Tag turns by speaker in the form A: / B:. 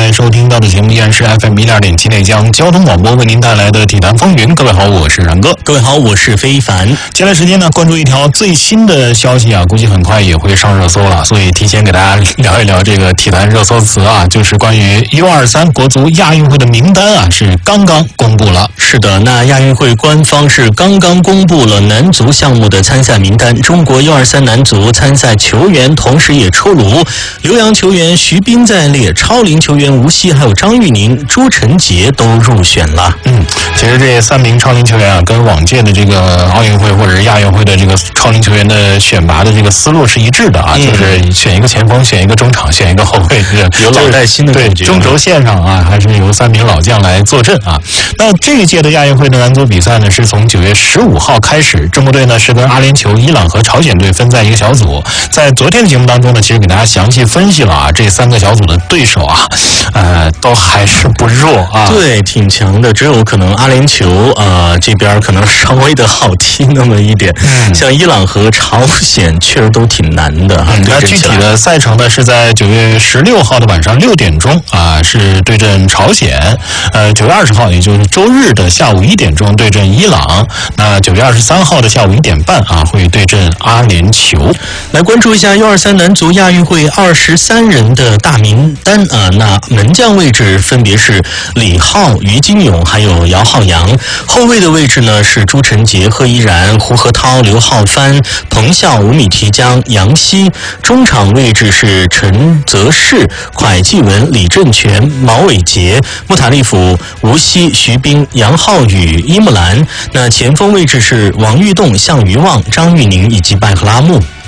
A: 在收听到的节目依然是 FM12.7内江交通广播为您带来的体坛风云。各位好，我是然哥。
B: 各位好，我是非凡。
A: 接下来时间呢，关注一条最新的消息啊，估计很快也会上热搜了，所以提前给大家聊一聊这个体坛热搜词啊，就是关于U23国足亚运会的名单啊，是刚刚公布了。
B: 是的，那亚运会官方是刚刚公布了男足项目的参赛名单，中国U23男足参赛球员同时也出炉，留洋球员徐斌在列，超龄球员吴曦还有张玉宁、朱晨杰都入选了。
A: 其实这3名超龄球员啊，跟往届的这个奥运会或者是亚运会的这个超龄球员的选拔的这个思路是一致的啊，就是选一个前锋，选一个中场，选一个后卫，
B: 有老带新的感觉。
A: 对，中轴线上啊，还是由3名老将来坐镇啊。那这一届的亚运会的男足比赛呢，是从9月15号开始，中国队呢是跟阿联酋、伊朗和朝鲜队分在一个小组。在昨天的节目当中呢，其实给大家详细分析了啊，这3个小组的对手啊，都还是不弱啊。
B: 对，挺强的，只有可能阿联酋这边可能稍微的好踢那么一点。像伊朗和朝鲜确实都挺难的。
A: 那具体的赛程呢，是在9月16号的晚上6点钟啊，是对阵朝鲜。9月20号，也就是周日的下午1点钟对阵伊朗。那9月23号的下午1点半啊，会对阵阿联酋。
B: 来关注一下 U23 男足亚运会23人的大名单啊。那门将位置分别是李浩、于金勇还有姚浩洋，后卫的位置呢是朱晨杰、贺依然、胡河涛、刘浩帆、彭笑、吴米提江、杨希，中场位置是陈泽世、蒯继文、李振权、毛伟杰、穆塔利甫、吴曦、徐斌、杨浩宇、伊木兰。那前锋位置是王玉栋、向于旺、张玉宁以及拜克拉木。